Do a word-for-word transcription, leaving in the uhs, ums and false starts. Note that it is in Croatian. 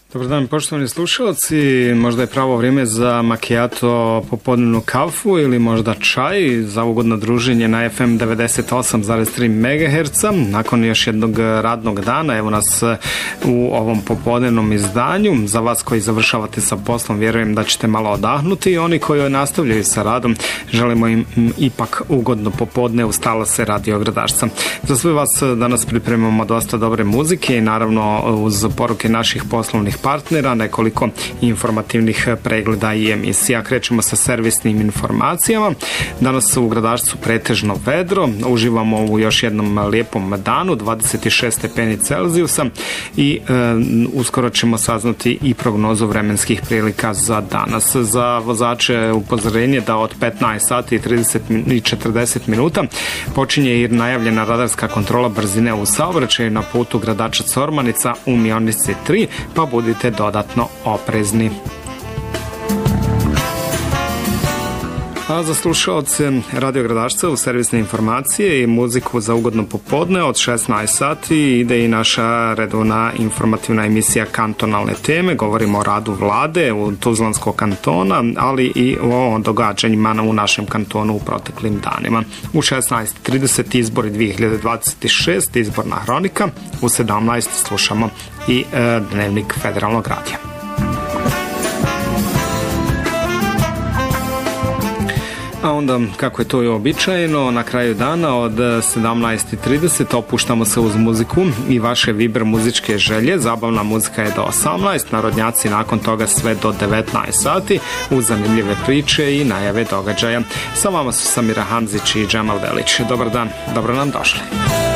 Dobar dan, poštovani slušalci. Možda je pravo vrijeme za makijato, popodnevnu kafu ili možda čaj za ugodno druženje na F M devedeset osam zarez tri megaherca. Nakon još jednog radnog dana, evo nas u ovom popodnevnom izdanju. Za vas koji završavate sa poslom, vjerujem da ćete malo odahnuti, i oni koji nastavljaju sa radom, želimo im ipak ugodno popodne u Talase Radio Gradašca. Za sve vas danas pripremamo dosta dobre muzike i naravno uz poruke naših poslovnih partnera, nekoliko informativnih pregleda i emisija. Krećemo sa servisnim informacijama. Danas u Gradašcu pretežno vedro, uživamo u još jednom lijepom danu, dvadeset šest stepeni Celzijusa, i e, uskoro ćemo saznati i prognozu vremenskih prilika za danas. Za vozače upozorenje da od petnaest sati i trideset i četrdeset minuta počinje i najavljena radarska kontrola brzine u saobraćaju na putu Gradačac-Ormanica u Mionici tri, pa budite dodatno oprezni. A za slušalce Radio Gradašca u servisne informacije i muziku za ugodno popodne od šesnaest sati ide i naša redovna informativna emisija Kantonalne teme. Govorimo o radu vlade u Tuzlanskog kantona, ali i o događanjima u našem kantonu u proteklim danima. U šesnaest trideset izbori dvije hiljade dvadeset šeste, izborna hronika. U sedamnaest slušamo i e, dnevnik Federalnog radija. A onda, kako je to i običajeno, na kraju dana od sedamnaest trideset opuštamo se uz muziku i vaše Viber muzičke želje. Zabavna muzika je do osamnaest, narodnjaci nakon toga sve do devetnaest sati uz zanimljive priče i najave događaja. Sa vama su Samira Hamzić i Džemal Delić. Dobar dan, dobro nam došli.